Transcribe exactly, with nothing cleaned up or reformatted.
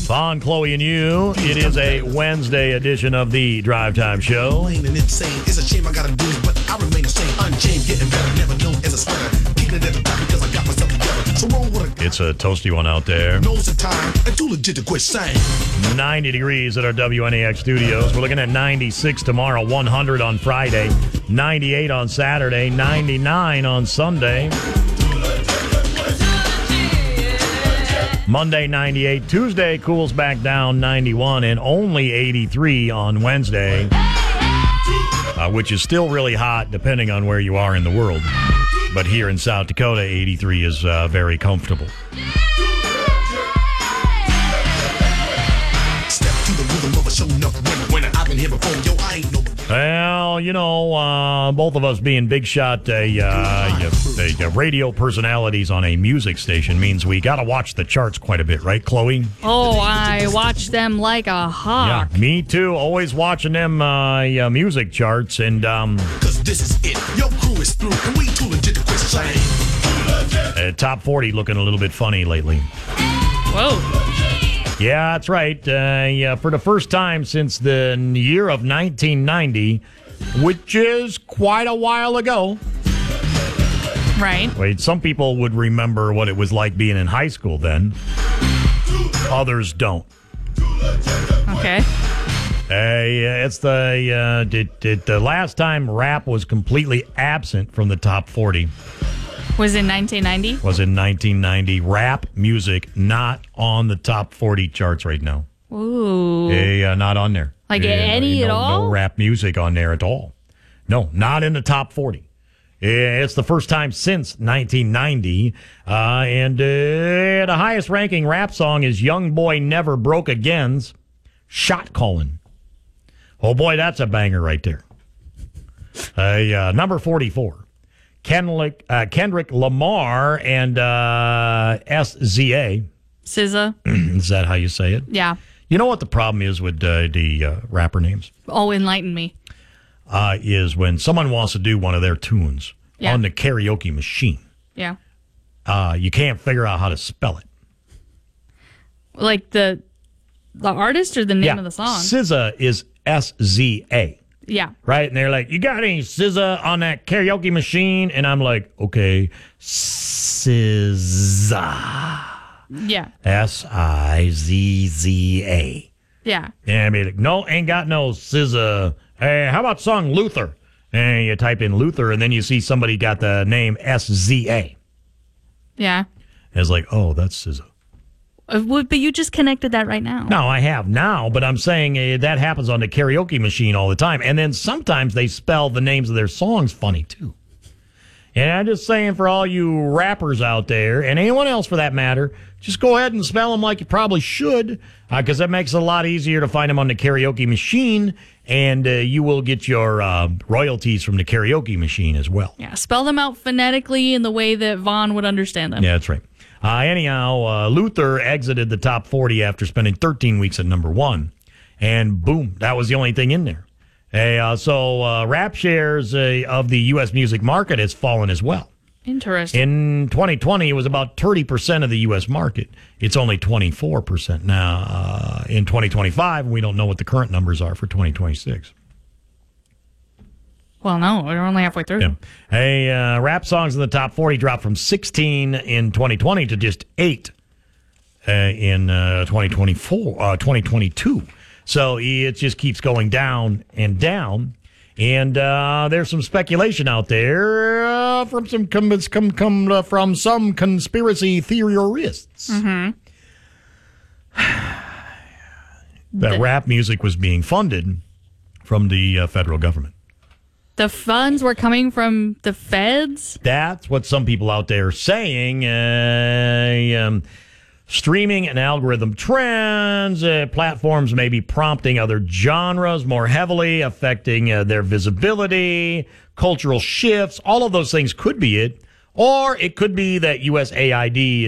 Vaughn, Chloe, and you. It is a Wednesday edition of the Drive Time Show. Lame and insane. It's a shame I gotta do it, but I remain the same. Unchained, getting better, never known as a sweater. Keeping it at the top because I got myself together. So roll with a It's a toasty one out there. nose of time and too legit to quit saying. ninety degrees at our W N A X studios. We're looking at ninety-six tomorrow, one hundred on Friday, ninety-eight on Saturday, ninety-nine on Sunday. Monday, ninety-eight. Tuesday cools back down, ninety-one, and only eighty-three on Wednesday, uh, which is still really hot depending on where you are in the world. But here in South Dakota, eighty-three is uh, very comfortable. Step to the rhythm of a show enough when, when I've been here before. Yo, I ain't no. Well, you know, uh, both of us being big shot uh, uh, uh, radio personalities on a music station means we got to watch the charts quite a bit, right, Chloe? Oh, I watch them like a hawk. Yeah, me too. Always watching them uh, yeah, music charts. And um, Cause this is it. Your crew is through and we too legit to quit saying. uh, top forty looking a little bit funny lately. Whoa. Yeah, that's right. Uh, yeah, for the first time since the year of nineteen ninety, which is quite a while ago. Right. Wait, some people would remember what it was like being in high school then. Others don't. Okay. Hey, uh, it's the uh, did, did the last time rap was completely absent from the top forty Was in nineteen ninety? was in nineteen ninety. Rap music not on the top forty charts right now. Ooh. Hey, uh, not on there. Like Yeah, any no, at all? No rap music on there at all. No, not in the top forty. Yeah, it's the first time since nineteen ninety. Uh, and uh, the highest ranking rap song is Young Boy Never Broke Again's Shot Callin'. Oh, boy, that's a banger right there. Uh, uh, number forty-four. Kendrick, uh, Kendrick Lamar and uh, S Z A. S Z A. Is that how you say it? Yeah. You know what the problem is with uh, the uh, rapper names? Oh, enlighten me. Uh, is when someone wants to do one of their tunes Yeah. on the karaoke machine, Yeah. uh, you can't figure out how to spell it. Like the the artist or the name yeah, of the song? S Z A is S Z A. Yeah. Right? And they're like, you got any S Z A on that karaoke machine? And I'm like, okay, S Z A. Yeah. S I Z Z A. Yeah. And I'd be like, no, ain't got no S Z A. Hey, how about song Luther? And you type in Luther, and then you see somebody got the name S Z A. Yeah. And it's like, oh, that's S Z A. Uh, well, But you just connected that right now. No, I have now, but I'm saying uh, that happens on the karaoke machine all the time. And then sometimes they spell the names of their songs funny, too. And I'm just saying for all you rappers out there, and anyone else for that matter, just go ahead and spell them like you probably should, because that makes it a lot easier to find them on the karaoke machine, and uh, you will get your uh, royalties from the karaoke machine as well. Yeah. Spell them out phonetically in the way that Vaughn would understand them. Yeah, that's right. Uh, anyhow, uh, Luther exited the top forty after spending thirteen weeks at number one. And boom, that was the only thing in there. Hey, uh, so uh, rap shares uh, of the U S music market has fallen as well. Interesting. In twenty twenty, it was about thirty percent of the U S market. It's only twenty-four percent now. Uh, in twenty twenty-five, we don't know what the current numbers are for twenty twenty-six. Well, no, we're only halfway through. Yeah. Hey, uh, rap songs in the top forty dropped from sixteen in twenty twenty to just eight uh, in uh, twenty twenty-four, uh, twenty twenty-two. So it just keeps going down and down. And uh, there's some speculation out there uh, from some com- com- com- uh, from some conspiracy theorists Mm-hmm. that The- rap music was being funded from the uh, federal government. The funds were coming from the feds? That's what some people out there are saying. Uh, um, streaming and algorithm trends, uh, platforms may be prompting other genres more heavily, affecting uh, their visibility, cultural shifts. All of those things could be it. Or it could be that U S A I D